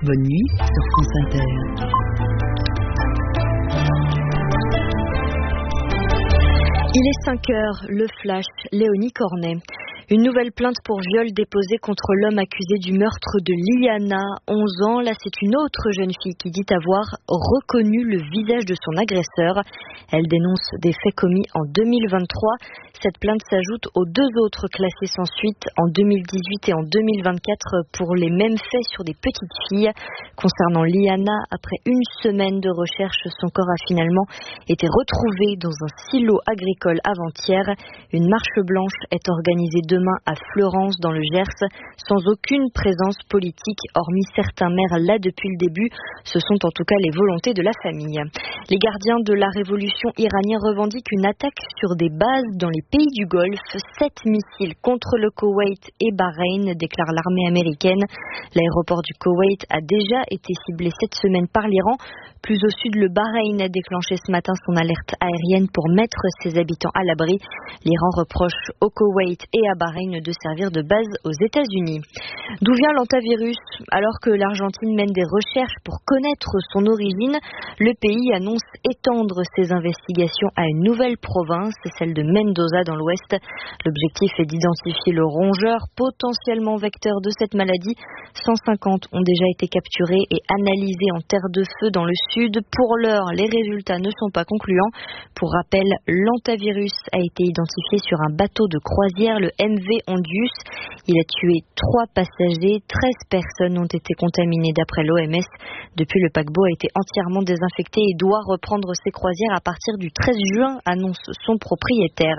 Bonne nuit sur France Inter. Il est 5 heures, le flash, Léonie Cornet. Une nouvelle plainte pour viol déposée contre l'homme accusé du meurtre de Liana, 11 ans. Là, c'est une autre jeune fille qui dit avoir reconnu le visage de son agresseur. Elle dénonce des faits commis en 2023. Cette plainte s'ajoute aux 2 autres classées sans suite en 2018 et en 2024 pour les mêmes faits sur des petites filles. Concernant Liana, après une semaine de recherche, son corps a finalement été retrouvé dans un silo agricole avant-hier. Une marche blanche est organisée demain à Fleurance dans le Gers, sans aucune présence politique, hormis certains maires là depuis le début. Ce sont en tout cas les volontés de la famille. Les gardiens de la révolution iranienne revendiquent une attaque sur des bases dans les pays du Golfe. 7 missiles contre le Koweït et Bahreïn, déclare l'armée américaine. L'aéroport du Koweït a déjà été ciblé cette semaine par l'Iran. Plus au sud, le Bahreïn a déclenché ce matin son alerte aérienne pour mettre ses habitants à l'abri. L'Iran reproche au Koweït et à Bahreïn de servir de base aux États-Unis. D'où vient l'hantavirus ? Alors que l'Argentine mène des recherches pour connaître son origine, le pays annonce étendre ses investigations à une nouvelle province, celle de Mendoza dans l'ouest. L'objectif est d'identifier le rongeur potentiellement vecteur de cette maladie. 150 ont déjà été capturés et analysés en terre de feu dans le sud. Pour l'heure, les résultats ne sont pas concluants. Pour rappel, l'hantavirus a été identifié sur un bateau de croisière, le MV Ondius. Il a tué 3 passagers, 13 personnes ont été contaminées d'après l'OMS. Depuis, le paquebot a été entièrement désinfecté et doit reprendre ses croisières à partir du 13 juin, annonce son propriétaire.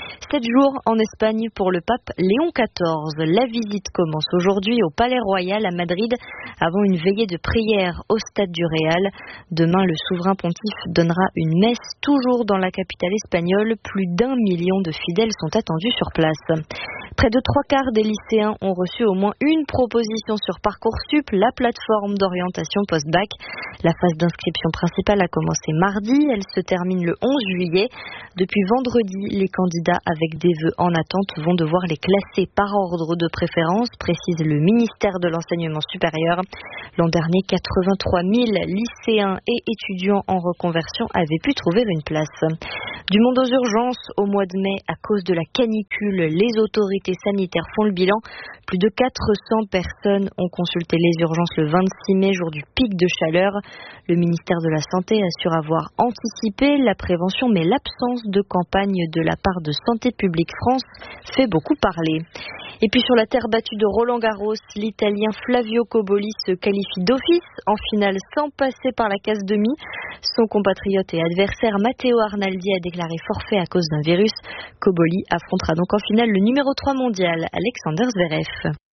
7 jours en Espagne pour le pape Léon XIV. La visite commence aujourd'hui au Palais Royal à Madrid avant une veillée de prière au stade du Real. Demain, le souverain pontife donnera une messe toujours dans la capitale espagnole. Plus d'1 million de fidèles sont attendus sur place. Près de 3/4 des lycéens ont reçu au moins une proposition sur Parcoursup, la plateforme d'orientation post-bac. La phase d'inscription principale a commencé mardi, elle se termine le 11 juillet. Depuis vendredi, les candidats avec des vœux en attente vont devoir les classer par ordre de préférence, précise le ministère de l'Enseignement supérieur. L'an dernier, 83 000 lycéens et étudiants en reconversion avaient pu trouver une place. Du monde aux urgences, au mois de mai, à cause de la canicule, les autorités sanitaires font le bilan. Plus de 400 personnes ont consulté les urgences le 26 mai, jour du pic de chaleur. Le ministère de la Santé assure avoir anticipé la prévention, mais l'absence de campagne de la part de Santé publique France fait beaucoup parler. Et puis sur la terre battue de Roland-Garros, l'Italien Flavio Cobolli se qualifie d'office en finale sans passer par la case demi. Son compatriote et adversaire Matteo Arnaldi a déclaré forfait à cause d'un virus. Cobolli affrontera donc en finale le numéro 3 mondial, Alexander Zverev.